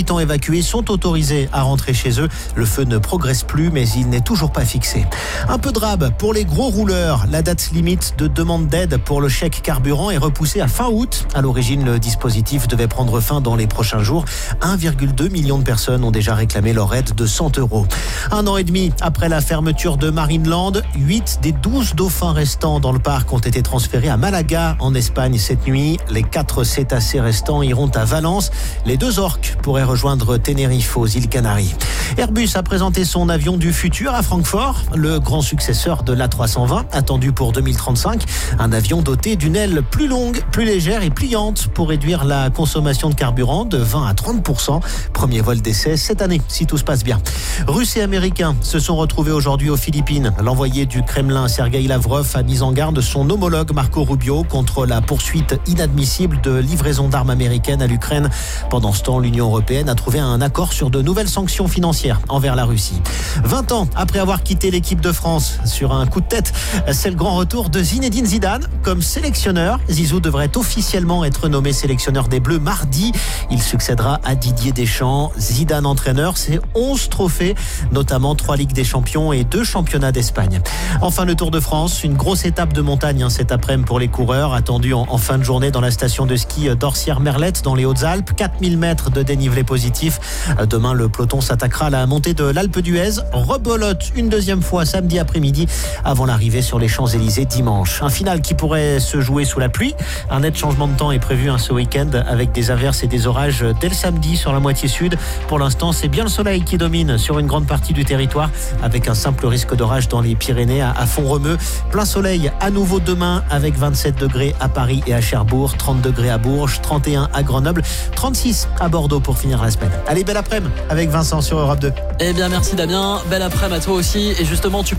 habitants évacués sont autorisés à rentrer chez eux. Le feu ne progresse plus, mais il n'est toujours pas fixé. Un peu de rab pour les gros rouleurs. La date limite de demande d'aide pour le chèque carburant est repoussée à fin août. À l'origine, le dispositif devait prendre fin dans les prochains jours. 1,2 million de personnes ont déjà réclamé leur aide de 100 €. Un an et demi après la fermeture de Marineland, 8 des 12 dauphins restants dans le parc ont été transférés à Malaga, en Espagne, cette nuit. Les 4 cétacés restants iront à Valence. Les 2 orques pourraient rejoindre Tenerife aux îles Canaries. Airbus a présenté son avion du futur à Francfort, le grand successeur de l'A320, attendu pour 2035. Un avion doté d'une aile plus longue, plus légère et pliante pour réduire la consommation de carburant de 20 à 30%. Premier vol d'essai cette année, si tout se passe bien. Russes et Américains se sont retrouvés aujourd'hui aux Philippines. L'envoyé du Kremlin, Sergueï Lavrov, a mis en garde son homologue Marco Rubio contre la poursuite inadmissible de livraison d'armes américaines à l'Ukraine. Pendant ce temps, l'Union européenne a trouvé un accord sur de nouvelles sanctions financières envers la Russie. 20 ans après avoir quitté l'équipe de France sur un coup de tête, c'est le grand retour de Zinedine Zidane comme sélectionneur. Zizou devrait officiellement être nommé sélectionneur des Bleus mardi. Il succédera à Didier Deschamps. Zidane entraîneur, c'est 11 trophées, notamment 3 Ligues des Champions et 2 championnats d'Espagne. Enfin, le Tour de France, une grosse étape de montagne cet après-midi pour les coureurs, attendue en fin de journée dans la station de ski d'Orsières-Merlette dans les Hautes-Alpes. 4000 mètres de dénivelé positif. Demain, le peloton s'attaquera à la montée de l'Alpe d'Huez. Rebelote une deuxième fois samedi après-midi avant l'arrivée sur les Champs-Élysées dimanche. Un final qui pourrait se jouer sous la pluie. Un net changement de temps est prévu ce week-end avec des averses et des orages dès le samedi sur la moitié sud. Pour l'instant, c'est bien le soleil qui domine sur une grande partie du territoire avec un simple risque d'orage dans les Pyrénées à Font-Romeu. Plein soleil à nouveau demain avec 27 degrés à Paris et à Cherbourg, 30 degrés à Bourges, 31 à Grenoble, 36 à Bordeaux pour finir la semaine. Allez, belle après-midi avec Vincent sur Europe 2. Eh bien, merci Damien. Belle après-midi à toi aussi. Et justement, tu